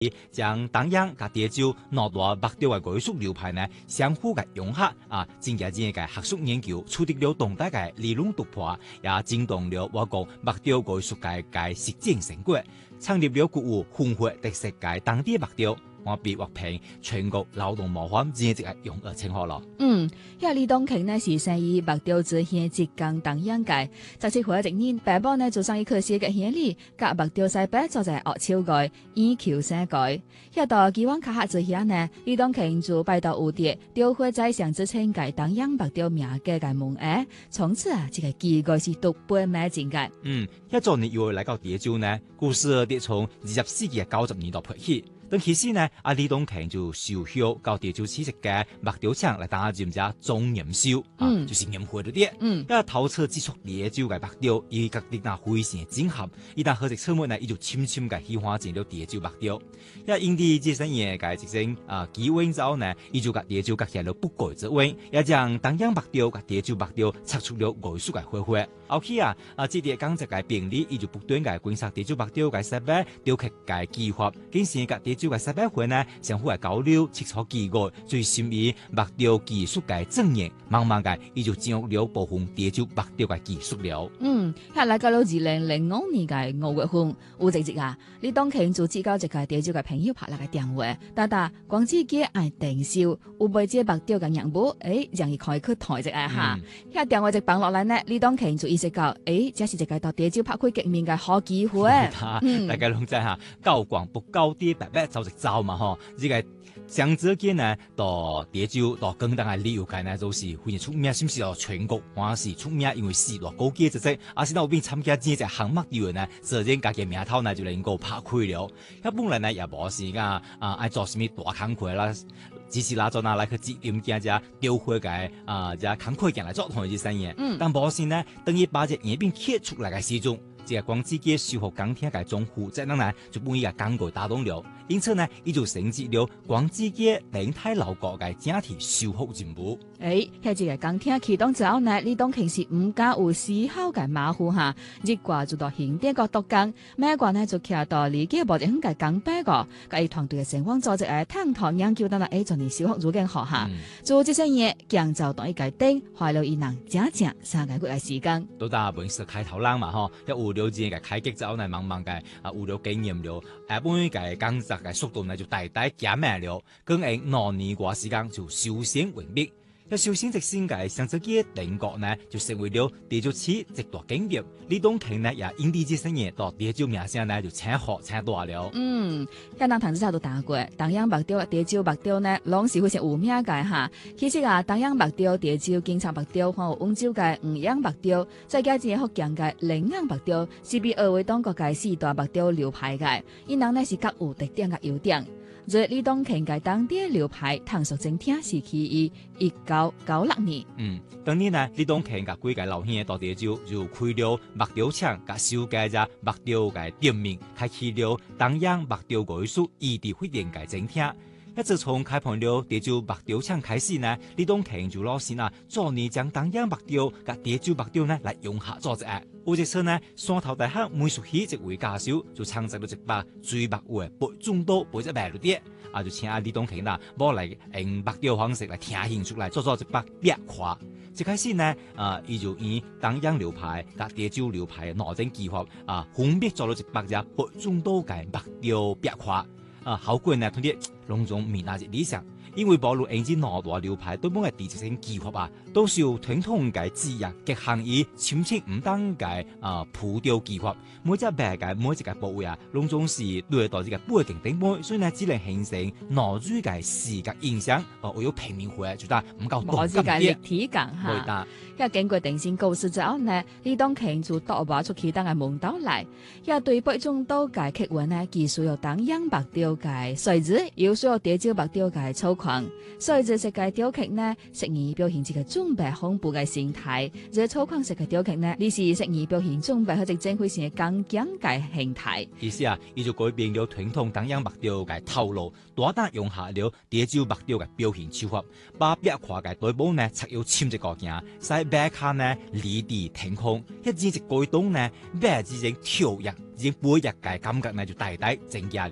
將東洋甲潮州兩大目雕嘅藝術流派呢相互嘅融合增加嘅學術研究，取得了重大嘅理論突破，也增動了我國目雕藝術嘅實踐成果，創立了具有豐富特色嘅當地目雕。我被獲評全國勞動模範之一嘅榮譽稱號咯。 李東慶呢是生於目雕之縣浙江東陽界，17歲一年，爸爸呢做生意科學嘅縣裏，甲目雕師伯做在學超界，以求生界。到基灣卡客之鄉呢，李東慶就拜到蝴蝶雕會在上之稱界東陽目雕名嘅嘅門額，從此這個機會是獨步邁進嘅。 早年又來到潮州呢，故事得從20世紀90年代拍起。等其時呢，李東慶就受邀到潮州市嘅目雕廠來擔任者總驗收，就是驗貨嗰啲。透徹接觸潮州嘅目雕，以各地那非常整合，一旦合作出門呢，伊就深深嘅喜歡上了潮州目雕。因地這生嘢嘅一種機緣之後呢，伊就甲潮州結下了不軌之緣，也將東洋目雕甲潮州目雕擦出了藝術嘅火花。後期這啲講職嘅病理，伊就不斷嘅觀察潮州目雕嘅設備、雕刻嘅技法，經常甲潮州嘅設備會呢相互嘅交流、切磋技藝，最深入目雕技術嘅鑽研，慢慢嘅伊就掌握了部分潮州目雕嘅技術了。 來到了2005年嘅5月份，有一日李東慶就接到一個潮州嘅朋友拍來嘅電話，光子街愛訂售有買這目雕嘅業務，讓伊可以去談一下。電話一放落來呢，李東慶就意識到，這是一個到潮州拍開革命嘅好機會。 大家攏知高廣不高低，白白走一走嘛吼。這個江浙街呢，到潮州到廣東嘅旅遊界呢，都是非常出名，甚至到全國還是出名，因為時代高階之際，是那邊參加這隻項目啲人呢，自然家嘅名頭呢就能夠拍開了。本來呢也無是愛做什麼大工課啦，只是拿做來去指點家雕會嘅只工課件來做同一生意。但無是呢，等於把隻眼邊貼出來嘅時鐘。這個光子街修復鋼鐵嘅總負責人呢，就把伊個工具打動了，因此呢，伊就升級了光子街生態樓閣嘅整體修復任務。 這個鋼鐵啟動之後呢，李東慶是唔敢有絲毫嘅馬虎哈，日掛就到刑店個督工，每掛呢就徛到離家無遠嘅江邊個，佮伊團隊嘅成員組織嘅探討研究，等到做年修復如間學下，做這些嘢，建造同一個頂，花了伊人整3個月嘅時間。 到達本是開頭人嘛吼，有了解嘅開局之後呢，慢慢嘅有了經驗了，本嘅工作嘅速度呢就大大減慢了，更喺2年多時間就修身為密。修身之新嘅上週嘅定國呢，就成為了潮州市一大景點。李東慶呢也因地這些年到潮州名聲呢就請好請大了。 香港唐子都打過，東洋目雕、潮州目雕呢，攏是非常有名嘅哈。其實東洋目雕、潮州警察目雕，還有溫州嘅五洋目雕，再加上福建嘅嶺洋目雕，是比二位當國嘅4大目雕流派嘅，因人呢是各有特點嘅優點。在李東慶嘅當地流派探索正廳是起於1996年。 當年呢，李東慶甲幾個老兄到潮州就開了目雕廠，甲修改咗目雕嘅店面，開啟了東洋目雕藝術異地訓練嘅正廳。自從開辦了潮州目雕廠開始呢，李東慶就老是早年將東洋目雕甲潮州目雕呢來融合做一下。有一次呢，山頭大學美術系一位教授就創作了一把水墨畫白中刀背一賣路啲，就請李東慶冇來用目雕方式來聽興趣來做一把壁畫。一開始呢，伊就以東洋流派甲潮州流派兩種技法分別做了一把隻白中刀嘅目雕壁畫。效果呢，同啲攏總未達理想，因為保留現今兩大流派對本嘅地質性技法都是有傳統嘅技藝結合以深淺唔同嘅浮雕技法，每隻白嘅每一個部位攏總是對到呢個背景頂部，所以呢只能形成內在嘅視覺印象，會有平面化，就得唔夠動感啲。 立體感哈。經過定線構思之後呢，李東慶就到挖出其他嘅門道來，對北中島嘅刻紋呢，既需要東洋目雕嘅碎紙，又需要潮州目雕嘅粗獷。碎紙式嘅雕刻呢，適宜表現一個中白恐怖嘅形態；而粗獷式嘅雕刻呢，你是適宜表現中白或者正規性嘅剛強嘅形態。 意思伊就改變了傳統東洋目雕嘅套路，大膽用下了潮州目雕嘅表現手法，把壁畫嘅對部呢，插有簽一個件，使壁卡呢離地騰空，一隻改動呢，壁之間跳躍，已經背入嘅感覺呢就大大增加了。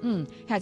嗯，